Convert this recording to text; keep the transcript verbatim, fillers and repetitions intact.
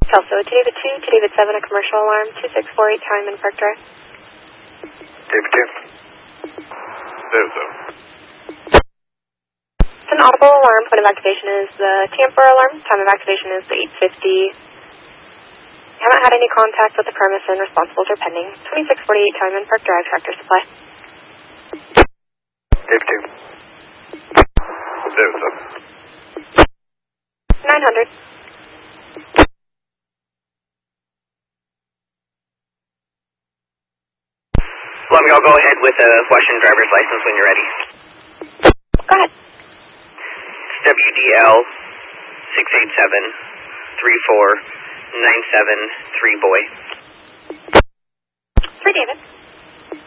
Kelso, to David two, to David seven, a commercial alarm, two six four eight Time and Park Drive. David two. David seven. It's an audible alarm. Point of activation is the Tamper alarm. Time of activation is the eight fifty. Haven't had any contact with the premise and responsibles are pending. twenty-six forty-eight Time and Park Drive, Tractor Supply. David two. David seven. nine hundred. Fleming, I'll go ahead with a Western driver's license when you're ready. Go ahead. W D L six eight seven three four nine seven three boy. Three David.